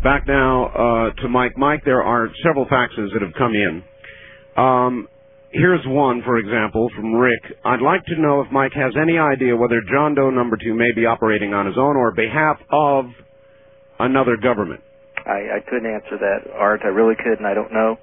back now to Mike. Mike, there are several faxes that have come in. Here's one, for example, from Rick. I'd like to know if Mike has any idea whether John Doe number 2 may be operating on his own or behalf of another government. I couldn't answer that, Art. I really couldn't. I don't know.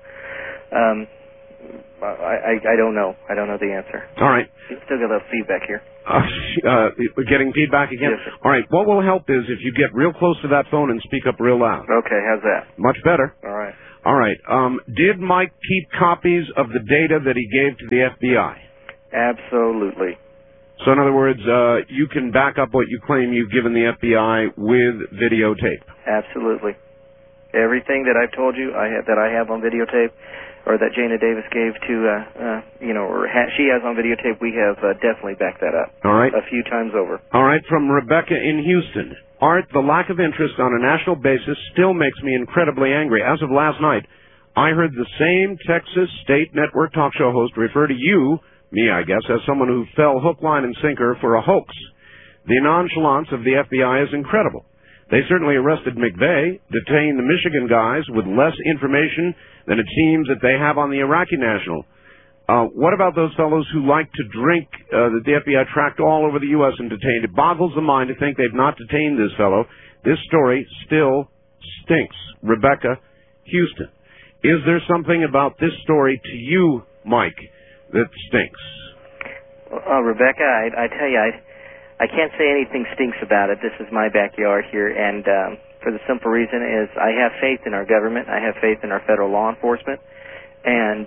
I don't know. I don't know the answer. All right. Still got a little feedback here. Getting feedback again? Yes. All right. What will help is if you get real close to that phone and speak up real loud. Okay, how's that? Much better. All right. All right. Did Mike keep copies of the data that he gave to the FBI? Absolutely. So in other words, you can back up what you claim you've given the FBI with videotape? Absolutely. Everything that I've told you that I have on videotape, or that Jana Davis gave to, she has on videotape, we have definitely backed that up. All right. A few times over. All right. From Rebecca in Houston. Art, the lack of interest on a national basis still makes me incredibly angry. As of last night, I heard the same Texas State Network talk show host refer to you, me I guess, as someone who fell hook, line, and sinker for a hoax. The nonchalance of the FBI is incredible. They certainly arrested McVeigh, detained the Michigan guys with less information than it seems that they have on the Iraqi national. What about those fellows who like to drink that the FBI tracked all over the U.S. and detained? It boggles the mind to think they've not detained this fellow. This story still stinks. Rebecca, Houston. Is there something about this story to you, Mike, that stinks? Rebecca, I tell you, I can't say anything stinks about it. This is my backyard here, and for the simple reason is I have faith in our government. I have faith in our federal law enforcement, and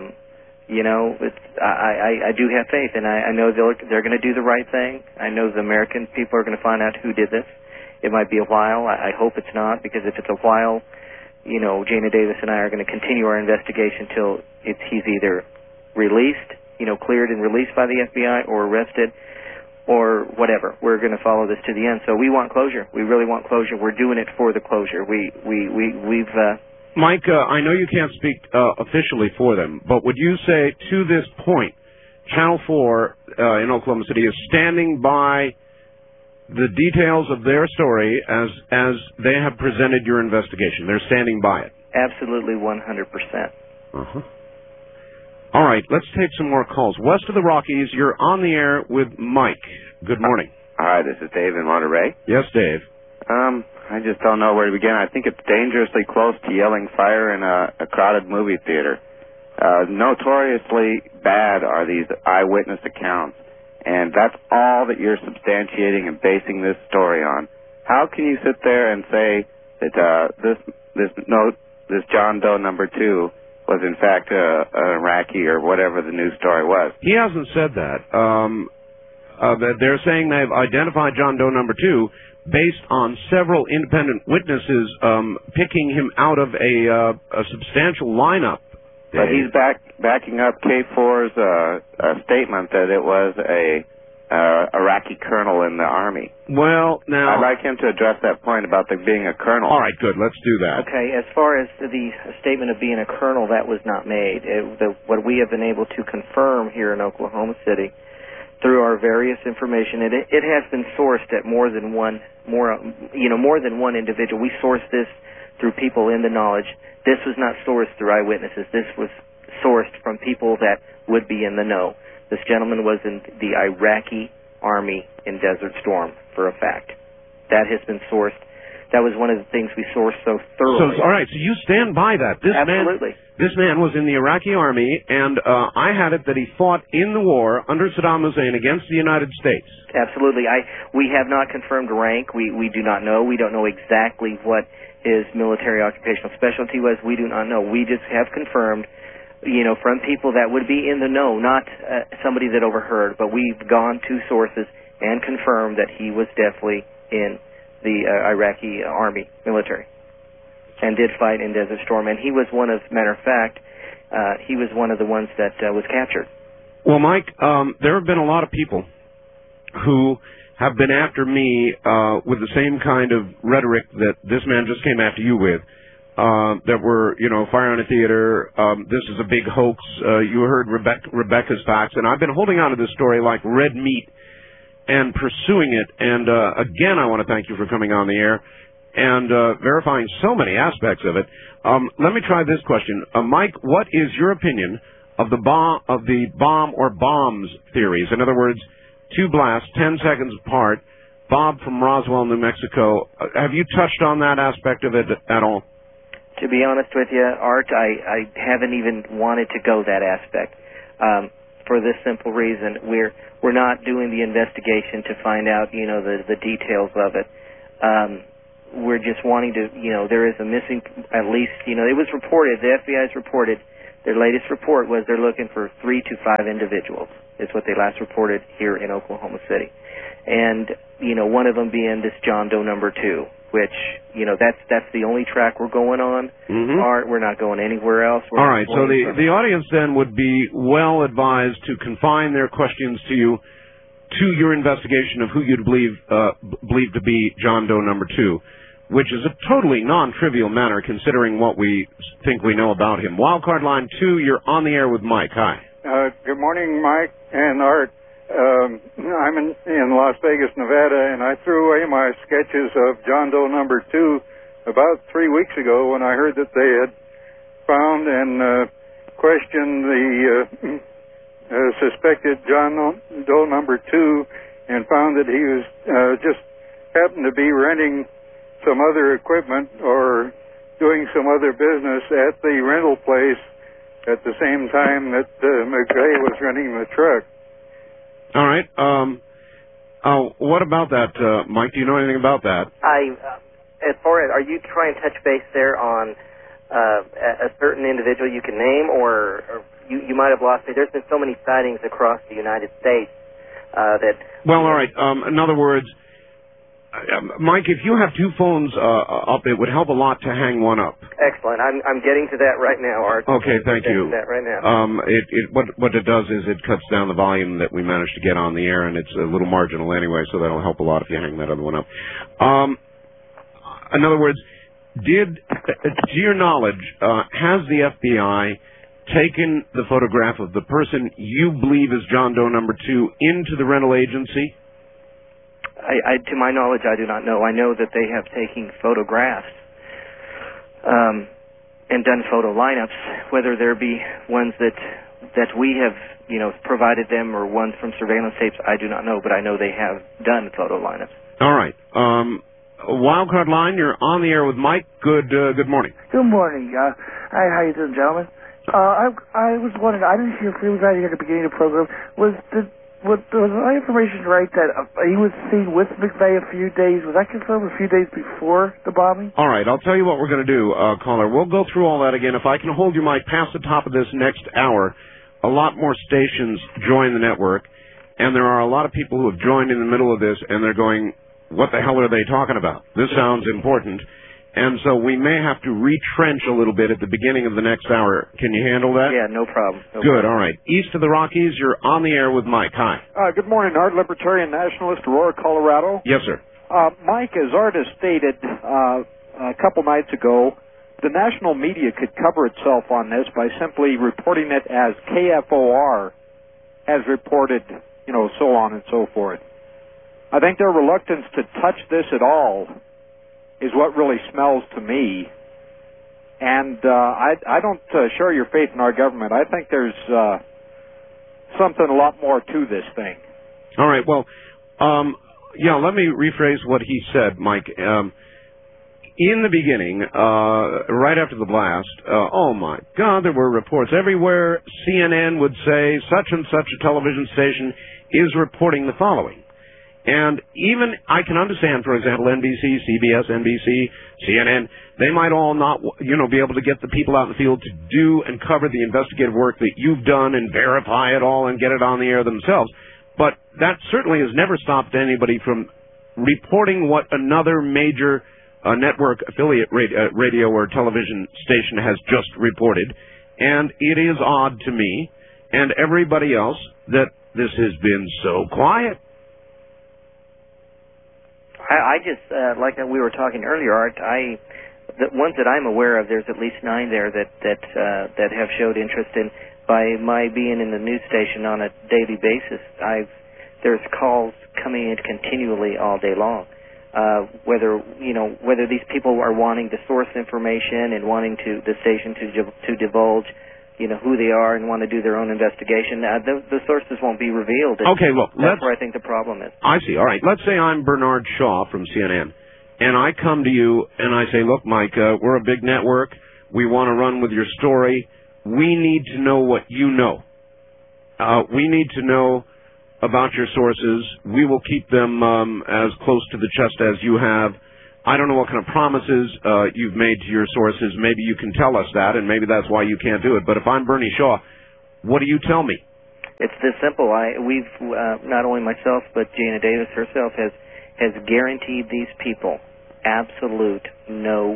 I do have faith, and I know they're going to do the right thing. I know the American people are going to find out who did this. It might be a while. I hope it's not, because if it's a while, Jana Davis and I are going to continue our investigation till he's either released, cleared and released by the FBI, or arrested, or whatever. We're going to follow this to the end. So we want closure. We really want closure. We're doing it for the closure. We've Mike, I know you can't speak officially for them, but would you say to this point, Channel 4 in Oklahoma City is standing by the details of their story as they have presented your investigation? They're standing by it? Absolutely 100%. Uh-huh. All right, let's take some more calls. West of the Rockies, you're on the air with Mike. Good morning. Hi, this is Dave in Monterey. Yes, Dave. I just don't know where to begin. I think it's dangerously close to yelling fire in a crowded movie theater. Notoriously bad are these eyewitness accounts, and that's all that you're substantiating and basing this story on. How can you sit there and say that this John Doe number 2 was in fact an Iraqi or whatever the news story was? He hasn't said that. They're saying they've identified John Doe number 2 based on several independent witnesses picking him out of a substantial lineup. But he's backing up K4's statement that it was a Iraqi colonel in the army. Well, now I'd like him to address that point about there being a colonel. All right, good. Let's do that. Okay, as far as the statement of being a colonel, that was not made. What we have been able to confirm here in Oklahoma City through our various information, it has been sourced at more than one individual. We sourced this through people in the knowledge. This was not sourced through eyewitnesses. This was sourced from people that would be in the know. This gentleman was in the Iraqi Army in Desert Storm, for a fact. That has been sourced. That was one of the things we sourced so thoroughly. So, all right, so you stand by that. Absolutely. This man was in the Iraqi Army, and I had it that he fought in the war under Saddam Hussein against the United States. Absolutely. We have not confirmed rank. We do not know. We don't know exactly what his military occupational specialty was. We do not know. We just have confirmed, from people that would be in the know, not somebody that overheard, but we've gone to sources and confirmed that he was definitely in the Iraqi Army military and did fight in Desert Storm. And he was matter of fact, he was one of the ones that was captured. Well, Mike, there have been a lot of people who have been after me with the same kind of rhetoric that this man just came after you with, that were, fire on a theater, this is a big hoax, you heard Rebecca's facts, and I've been holding on to this story like red meat and pursuing it, and again, I want to thank you for coming on the air. and verifying so many aspects of it. Let me try this question. Mike, what is your opinion of the bomb or bombs theories? In other words, 2 blasts, 10 seconds apart, Bob from Roswell, New Mexico. Have you touched on that aspect of it at all? To be honest with you, Art, I haven't even wanted to go that aspect. For this simple reason, we're not doing the investigation to find out, the details of it. We're just wanting to, there is a missing, at least, it was reported, the FBI's reported, their latest report was they're looking for 3 to 5 individuals. It's what they last reported here in Oklahoma City. And, one of them being this John Doe number 2, which, that's the only track we're going on. Mm-hmm. Art, we're not going anywhere else. All right, so the audience then would be well advised to confine their questions to you, to your investigation of who you'd believe to be John Doe number 2, which is a totally non-trivial matter considering what we think we know about him. Wildcard line 2, you're on the air with Mike. Hi. Good morning, Mike and Art. I'm in Las Vegas, Nevada, and I threw away my sketches of John Doe number 2 about 3 weeks ago when I heard that they had found and questioned the suspected John Doe number 2 and found that he was just happened to be renting some other equipment or doing some other business at the rental place at the same time that McVeigh was renting the truck. All right. What about that, Mike? Do you know anything about that? As far as, are you trying to touch base there on a certain individual you can name, or you might have lost me? There's been so many sightings across the United States that... Well, all right. In other words, Mike, if you have 2 phones up, it would help a lot to hang one up. Excellent. I'm getting to that right now, Art. Okay, thank you. That right now. What it does is it cuts down the volume that we managed to get on the air, and it's a little marginal anyway, so that'll help a lot if you hang that other one up. In other words, to your knowledge, has the FBI taken the photograph of the person you believe is John Doe number 2 into the rental agency? To my knowledge, I do not know. I know that they have taken photographs and done photo lineups, whether there be ones that we have, provided them or ones from surveillance tapes. I do not know, but I know they have done photo lineups. All right. Wildcard line, you're on the air with Mike. Good morning. Good morning. Hi, how you doing, gentlemen? I was wondering, I didn't hear if he was right here at the beginning of the program. Was my information right that he was seen with McVeigh a few days? Was that confirmed a few days before the bombing? All right, I'll tell you what we're going to do, caller. We'll go through all that again. If I can hold you, Mike, past the top of this next hour, a lot more stations join the network, and there are a lot of people who have joined in the middle of this, and they're going, what the hell are they talking about? This sounds important. And so we may have to retrench a little bit at the beginning of the next hour. Can you handle that? Yeah, no problem. Good, all right. East of the Rockies, you're on the air with Mike. Hi. Good morning, Art. Libertarian Nationalist, Aurora, Colorado. Yes, sir. Mike, as Art has stated a couple nights ago, the national media could cover itself on this by simply reporting it as KFOR has reported, so on and so forth. I think their reluctance to touch this at all is what really smells to me. And I don't share your faith in our government. I think there's something a lot more to this thing. All right. Well, let me rephrase what he said, Mike. In the beginning, right after the blast, oh my God, there were reports everywhere. CNN would say such and such a television station is reporting the following. And even I can understand, for example, NBC, CBS, NBC, CNN, they might all not, be able to get the people out in the field to do and cover the investigative work that you've done and verify it all and get it on the air themselves. But that certainly has never stopped anybody from reporting what another major network affiliate radio or television station has just reported. And it is odd to me and everybody else that this has been so quiet. I just, like we were talking earlier, Art, the ones that I'm aware of, there's at least 9 there that have showed interest in. By my being in the news station on a daily basis, there's calls coming in continually all day long. whether these people are wanting to source information and wanting the station to divulge, who they are and want to do their own investigation. The sources won't be revealed. Okay, look, that's where I think the problem is. I see. All right. Let's say I'm Bernard Shaw from CNN, and I come to you and I say, look, Mike, we're a big network. We want to run with your story. We need to know what you know. We need to know about your sources. We will keep them as close to the chest as you have. I don't know what kind of promises you've made to your sources. Maybe you can tell us that, and maybe that's why you can't do it. But if I'm Bernie Shaw, what do you tell me? It's this simple. We've not only myself, but Jana Davis herself has guaranteed these people absolute no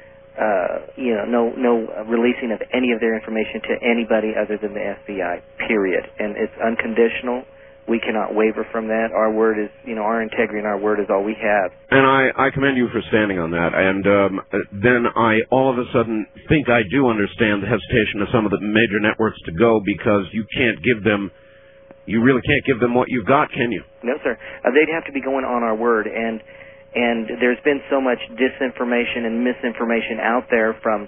releasing of any of their information to anybody other than the FBI. Period. And it's unconditional. We cannot waver from that. Our word is, our integrity and our word is all we have. And I commend you for standing on that. And then I all of a sudden think I do understand the hesitation of some of the major networks to go, because you really can't give them what you've got, can you? No, sir. They'd have to be going on our word. And there's been so much disinformation and misinformation out there from,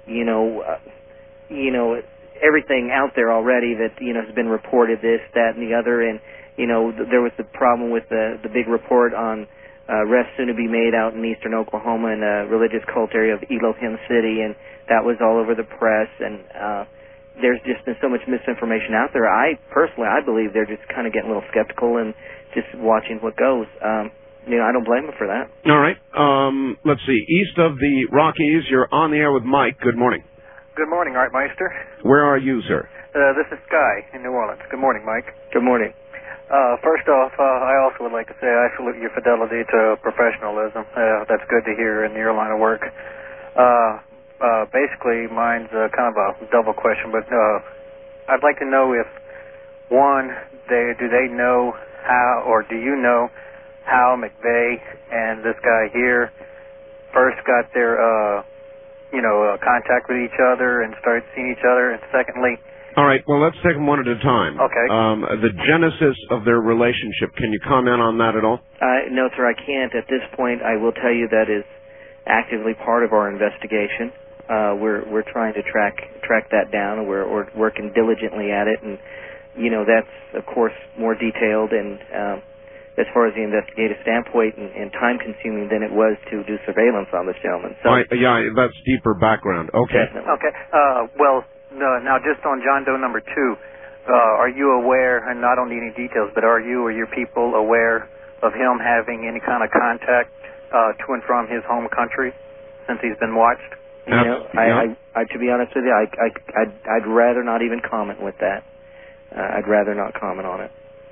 everything out there already that has been reported, this, that, and the other. And there was the problem with the big report on arrests soon to be made out in eastern Oklahoma in a religious cult area of Elohim City, and that was all over the press. And there's just been so much misinformation out there. I believe they're just kind of getting a little skeptical and just watching what goes. I don't blame them for that. All right. Let's see. East of the Rockies, you're on the air with Mike. Good morning. Good morning, Art Meister. Where are you, sir? This is Sky in New Orleans. Good morning, Mike. Good morning. First off, I also would like to say I salute your fidelity to professionalism. That's good to hear in your line of work. Basically, mine's kind of a double question, but I'd like to know if, one, do they know how, or do you know how McVeigh and this guy here first got their contact with each other and started seeing each other? And secondly... All right, well, let's take them one at a time. Okay. The genesis of their relationship, can you comment on that at all? No, sir, I can't. At this point, I will tell you that is actively part of our investigation. We're trying to track that down, and we're working diligently at it. And, that's, of course, more detailed and... as far as the investigative standpoint and time-consuming than it was to do surveillance on this gentleman. So, that's deeper background. Okay. Definitely. Okay. Now just on John Doe number 2, are you aware, and I don't need any details, but are you or your people aware of him having any kind of contact to and from his home country since he's been watched? To be honest with you, I'd rather not even comment with that. I'd rather not comment on it.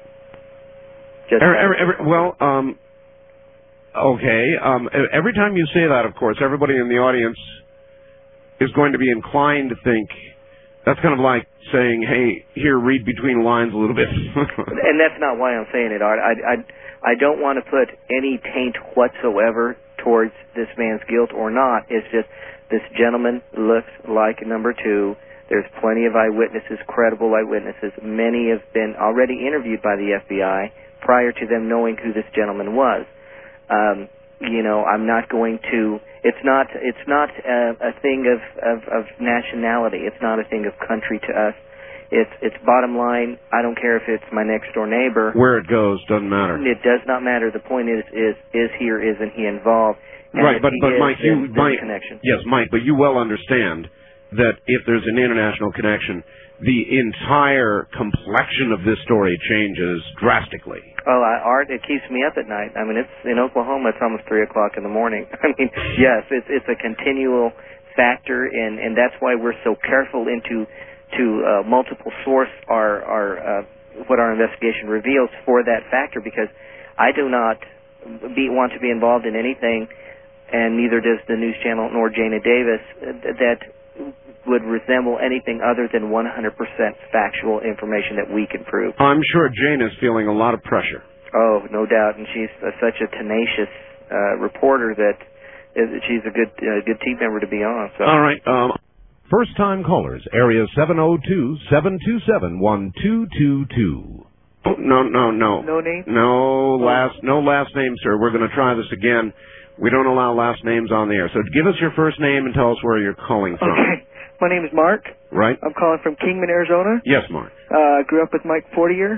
Okay. Every time you say that, of course, everybody in the audience is going to be inclined to think that's kind of like saying, "Hey, here, read between lines a little bit." And that's not why I'm saying it, Art. I don't want to put any taint whatsoever towards this man's guilt or not. It's just this gentleman looks like number 2. There's plenty of eyewitnesses, credible eyewitnesses. Many have been already interviewed by the FBI prior to them knowing who this gentleman was. I'm not going to... It's not a thing of nationality. It's not a thing of country to us. It's bottom line. I don't care if it's my next door neighbor. Where it goes doesn't matter. It does not matter. The point is he or isn't he involved? And right, but Mike, connection. Yes, Mike, but you well understand that if there's an international connection, the entire complexion of this story changes drastically. Oh, Art, it keeps me up at night. I mean, it's in Oklahoma. It's almost 3 o'clock in the morning. I mean, yes, it's a continual factor, and that's why we're so careful to multiple source what our investigation reveals for that factor, because I do not want to be involved in anything, and neither does the news channel nor Jana Davis, that would resemble anything other than 100% factual information that we can prove. I'm sure Jane is feeling a lot of pressure. Oh, no doubt, and she's such a tenacious reporter that she's a good team member to be on. So. All right. First-time callers, area 702-727-1222. Oh, no. No name? No last name, sir. We're going to try this again. We don't allow last names on the air. So give us your first name and tell us where you're calling from. Okay. My name is Mark. Right. I'm calling from Kingman, Arizona. Yes, Mark. Grew up with Mike Fortier,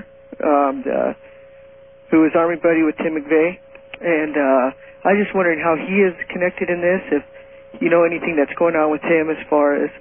who was Army buddy with Tim McVeigh. And I just wondered how he is connected in this, if you know anything that's going on with him as far as,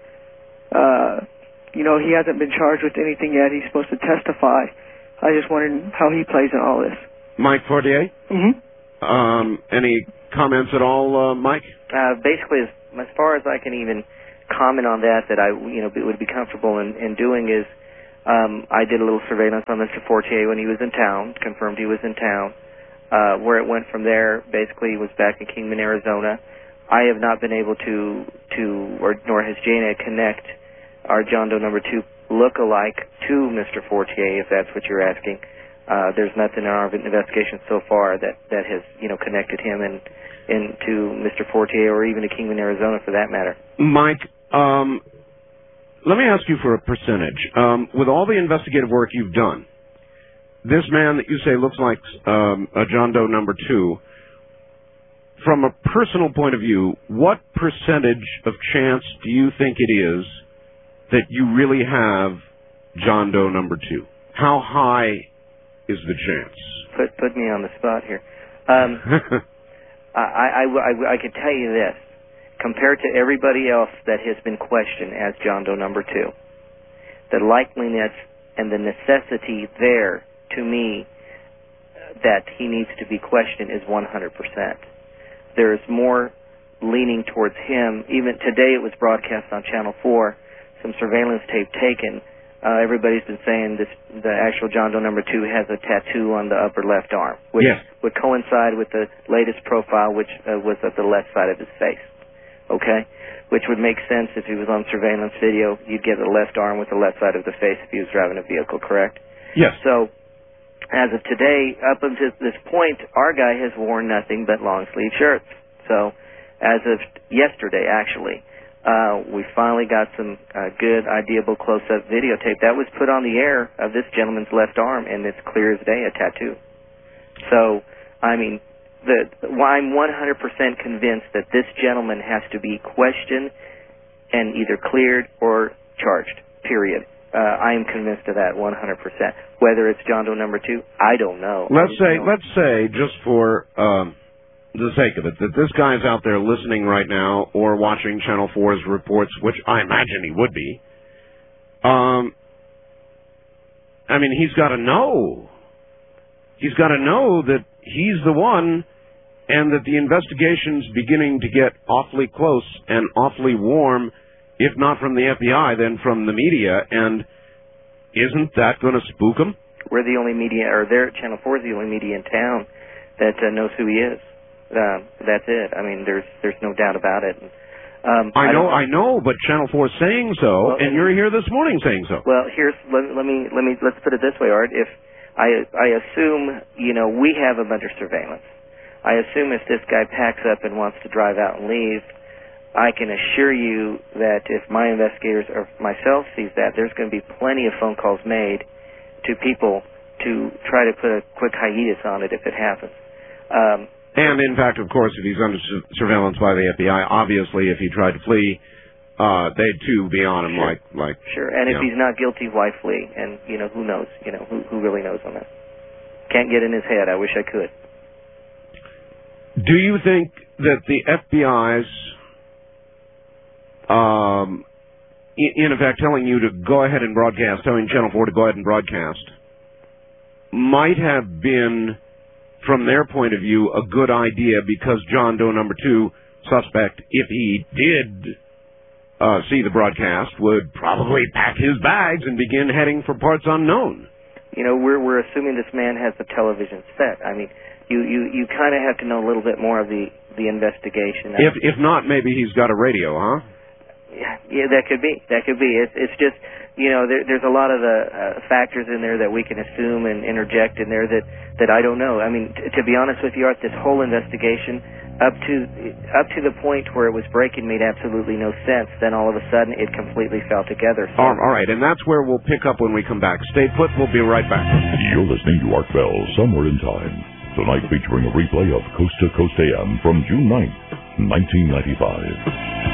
he hasn't been charged with anything yet. He's supposed to testify. I just wondered how he plays in all this. Mike Fortier? Mm-hmm. Any comments at all, Mike? Basically, as far as I can even comment on that I would be comfortable in doing is, I did a little surveillance on Mr. Fortier when he was in town, confirmed he was in town. Where it went from there, basically, he was back in Kingman, Arizona. I have not been able nor has Jana, connect our John Doe number 2 look-alike to Mr. Fortier, if that's what you're asking. There's nothing in our investigation so far that has, connected him into Mr. Fortier or even to Kingman, Arizona, for that matter. Mike, let me ask you for a percentage. With all the investigative work you've done, this man that you say looks like a John Doe number 2, from a personal point of view, what percentage of chance do you think it is that you really have John Doe number 2? How high is the chance? Put me on the spot here. I could tell you this. Compared to everybody else that has been questioned as John Doe number 2, the likeliness and the necessity there, to me, that he needs to be questioned is 100%. There's more leaning towards him. Even today it was broadcast on Channel 4, some surveillance tape taken. Everybody's been saying the actual John Doe number 2 has a tattoo on the upper left arm, which would coincide with the latest profile, which was at the left side of his face. Okay? Which would make sense if he was on surveillance video. You'd get the left arm with the left side of the face if he was driving a vehicle, correct? Yes. So, as of today, up until this point, our guy has worn nothing but long-sleeve shirts. So, as of yesterday, actually, we finally got some good, ideable close-up videotape. That was put on the air of this gentleman's left arm, and it's clear as day, a tattoo. So, I mean, I'm 100% convinced that this gentleman has to be questioned and either cleared or charged, period. I am convinced of that 100%. Whether it's John Doe number 2, I don't know. Let's say, just for the sake of it, that this guy's out there listening right now or watching Channel 4's reports, which I imagine he would be. I mean, he's got to know. He's got to know that he's the one, and that the investigation's beginning to get awfully close and awfully warm, if not from the FBI, then from the media. And isn't that going to spook him? We're the only media, or Channel 4 is the only media in town that knows who he is. That's it. I mean, there's no doubt about it. I know, but Channel 4 is saying so, and you're here this morning saying so. Well, let's put it this way, Art. If I assume, we have a bunch of surveillance. I assume if this guy packs up and wants to drive out and leave, I can assure you that if my investigators or myself sees that, there's going to be plenty of phone calls made to people to try to put a quick hiatus on it if it happens. And, in fact, of course, if he's under surveillance by the FBI, obviously, if he tried to flee, they'd, too, be on him like... Sure, and if he's not guilty, why flee? And, who knows? Who really knows on that? Can't get in his head. I wish I could. Do you think that the FBI's, in effect, telling you to go ahead and broadcast, telling Channel 4 to go ahead and broadcast, might have been, from their point of view, a good idea because John Doe number 2 suspect, if he did see the broadcast, would probably pack his bags and begin heading for parts unknown? We're assuming this man has a television set. I mean, you kind of have to know a little bit more of the investigation. If not, maybe he's got a radio, huh? Yeah, that could be. It's just, there's a lot of the factors in there that we can assume and interject in there that I don't know. I mean, to be honest with you, Art, this whole investigation, up to the point where it was breaking made absolutely no sense. Then all of a sudden it completely fell together. So. All right, and that's where we'll pick up when we come back. Stay put. We'll be right back. You're listening to Art Bell, Somewhere in Time. Tonight featuring a replay of Coast to Coast AM from June 9th, 1995.